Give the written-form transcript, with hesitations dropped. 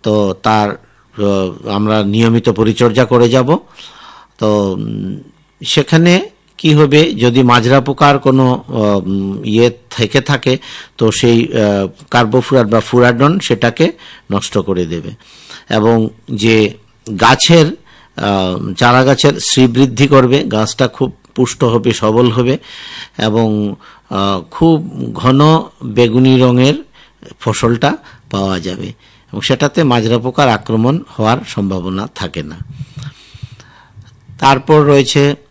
তো তার আমরা নিয়মিত পরিচর্যা করে যাব। তো সেখানে কি হবে, যদি মাজরা পোকার কোনো ইয়ে থেকে থাকে তো সেই কার্বোফুরাট বা ফুরাডন সেটাকে নষ্ট করে দেবে, এবং যে গাছের চারা গাছের শ্রীবৃদ্ধি করবে, গাছটা খুব পুষ্ট হবে, সবল হবে, এবং খুব ঘন বেগুনি রঙের ফসলটা পাওয়া যাবে, এবং সেটাতে মাজরা পোকার আক্রমণ হওয়ার সম্ভাবনা থাকে না। তারপর রয়েছে